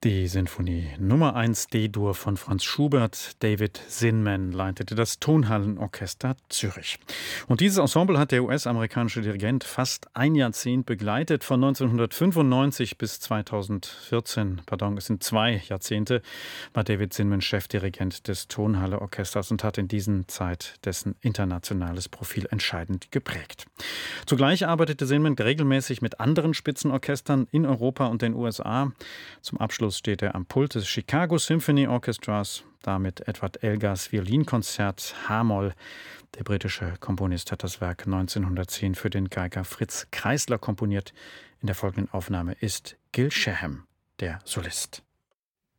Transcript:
Die Sinfonie Nummer 1 D-Dur von Franz Schubert. David Zinman leitete das Tonhallenorchester Zürich. Und dieses Ensemble hat der US-amerikanische Dirigent fast ein Jahrzehnt begleitet, von 1995 bis 2014. Es sind 2 Jahrzehnte, war David Zinman Chefdirigent des Tonhalleorchesters und hat in diesen Zeit dessen internationales Profil entscheidend geprägt. Zugleich arbeitete Zinman regelmäßig mit anderen Spitzenorchestern in Europa und den USA. Zum Abschluss steht er am Pult des Chicago Symphony Orchestras, damit Edward Elgars Violinkonzert H-Moll. Der britische Komponist hat das Werk 1910 für den Geiger Fritz Kreisler komponiert. In der folgenden Aufnahme ist Gil Shaham der Solist.